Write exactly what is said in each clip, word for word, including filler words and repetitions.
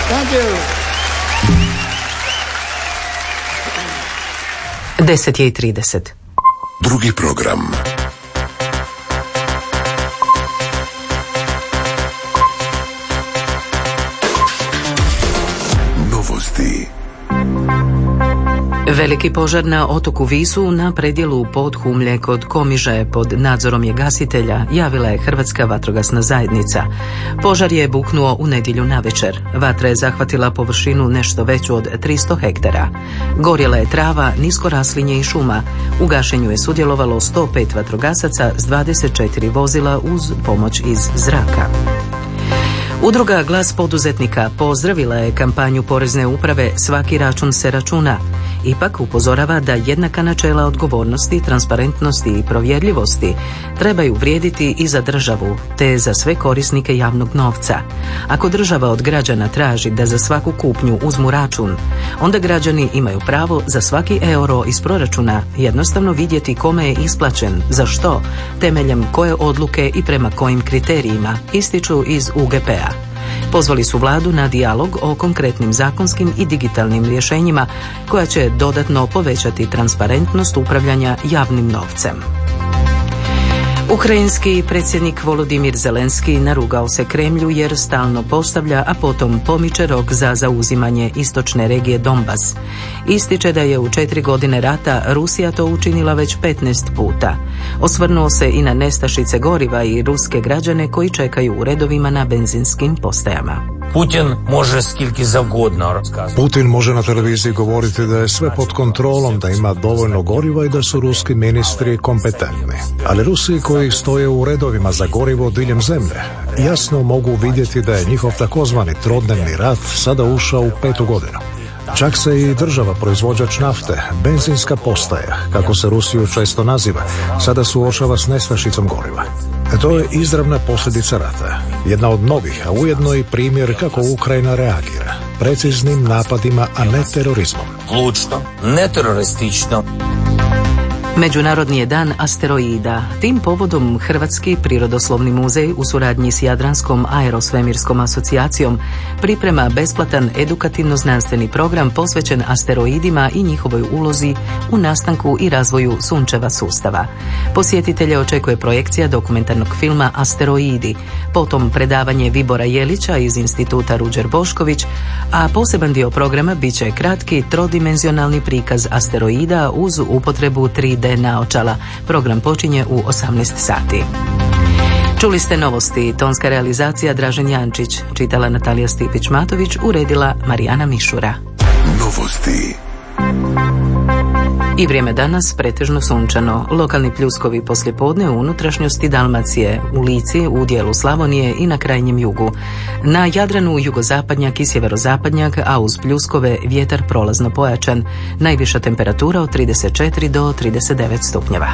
Thank you. deset je i trideset. Drugi program. Novosti. Veliki požar na otoku Visu na predjelu Podhumlje kod Komiže pod nadzorom je gasitelja, javila je Hrvatska vatrogasna zajednica. Požar je buknuo u nedjelju navečer. Vatra je zahvatila površinu nešto veću od tristo hektara. Gorjela je trava, nisko raslinje i šuma. U gašenju je sudjelovalo sto pet vatrogasaca s dvadeset četiri vozila uz pomoć iz zraka. Udruga Glas poduzetnika pozdravila je kampanju Porezne uprave Svaki račun se računa. Ipak upozorava da jednaka načela odgovornosti, transparentnosti i provjerljivosti trebaju vrijediti i za državu, te za sve korisnike javnog novca. Ako država od građana traži da za svaku kupnju uzmu račun, onda građani imaju pravo za svaki euro iz proračuna jednostavno vidjeti kome je isplaćen, za što, temeljem koje odluke i prema kojim kriterijima, ističu iz U G P-a. Pozvali su vladu na dijalog o konkretnim zakonskim i digitalnim rješenjima koja će dodatno povećati transparentnost upravljanja javnim novcem. Ukrajinski predsjednik Volodimir Zelenski narugao se Kremlju jer stalno postavlja, a potom pomiče rok za zauzimanje istočne regije Donbas. Ističe da je u četiri godine rata Rusija to učinila već petnaest puta. Osvrnuo se i na nestašice goriva i ruske građane koji čekaju u redovima na benzinskim postajama. Putin može skilki zavgodno razkazati. Putin može na televiziji govoriti da je sve pod kontrolom, da ima dovoljno goriva i da su ruski ministri kompetentni. Ali Rusi koji stoje u redovima za gorivo diljem zemlje jasno mogu vidjeti da je njihov takozvani trodnevni rat sada ušao u petu godinu. Čak se i država proizvođač nafte, benzinska postaja, kako se Rusiju često naziva, sada suočava s nestašicom goriva. To je izravna posljedica rata, jedna od mnogih, a ujedno i primjer kako Ukrajina reagira, preciznim napadima, a ne terorizmom. Lučno, ne teroristično. Međunarodni je dan asteroida. Tim povodom Hrvatski prirodoslovni muzej u suradnji s Jadranskom aerosvemirskom asocijacijom priprema besplatan edukativno-znanstveni program posvećen asteroidima i njihovoj ulozi u nastanku i razvoju sunčeva sustava. Posjetitelje očekuje projekcija dokumentarnog filma Asteroidi, potom predavanje Vibora Jelića iz instituta Ruđer Bošković, a poseban dio programa bit će kratki trodimenzionalni prikaz asteroida uz upotrebu tri D naočala. Program počinje u osamnaest sati. Čuli ste novosti, tonska realizacija Dražen Jančić, čitala Natalija Stipić-Matović, uredila Marijana Mišura. Novosti. I vrijeme danas pretežno sunčano. Lokalni pljuskovi poslijepodne u unutrašnjosti Dalmacije, u Lici, u dijelu Slavonije i na krajnjem jugu. Na Jadranu jugozapadnjak i sjeverozapadnjak, a uz pljuskove vjetar prolazno pojačan. Najviša temperatura od trideset četiri do trideset devet stupnjeva.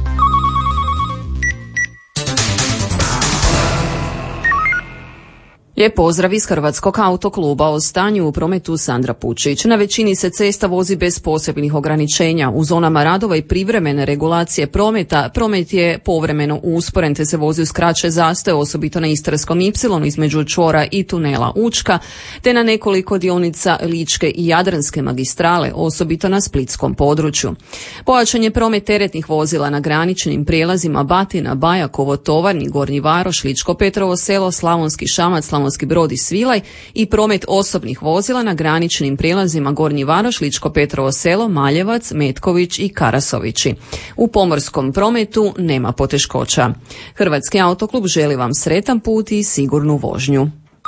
Lijep pozdrav iz Hrvatskog autokluba. O stanju u prometu Sandra Pučić. Na većini se cesta vozi bez posebnih ograničenja. U zonama radova i privremene regulacije prometa, promet je povremeno usporen te se vozi uz kraće zastoje, osobito na Istarskom ipsilonu između čvora i tunela Učka, te na nekoliko dionica Ličke i Jadranske magistrale, osobito na splitskom području. Pojačan je promet teretnih vozila na graničnim prijelazima Batina, Bajakovo, Tovarni, Gornji Varoš, Ličko Petrovo Selo, Slavonski Šamac, Slavonski Brod i Svilaj i promet osobnih vozila na graničnim prijelazima Gornji Varoš, Ličko Petrovo Selo, Maljevac, Metković i Karasovići. U pomorskom prometu nema poteškoća. Hrvatski autoklub želi vam sretan put i sigurnu vožnju.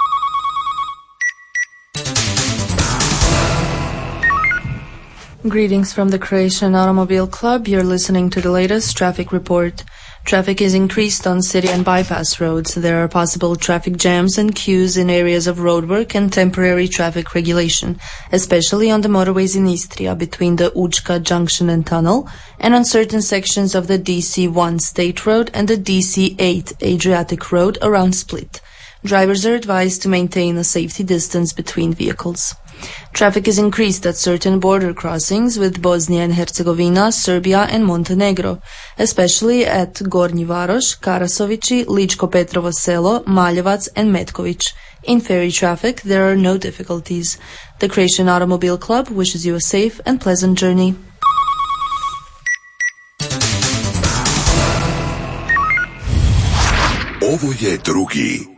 Greetings from the Croatian Automobile Club. You're listening to the latest traffic report. Traffic is increased on city and bypass roads. There are possible traffic jams and queues in areas of roadwork and temporary traffic regulation, especially on the motorways in Istria between the Učka Junction and Tunnel and on certain sections of the D C one State Road and the D C eight Adriatic Road around Split. Drivers are advised to maintain a safety distance between vehicles. Traffic is increased at certain border crossings with Bosnia and Herzegovina, Serbia and Montenegro, especially at Gornji Varoš, Karasovići, Ličko Petrovo Selo, Maljevac and Metković. In ferry traffic, there are no difficulties. The Croatian Automobile Club wishes you a safe and pleasant journey. Ovo je drugi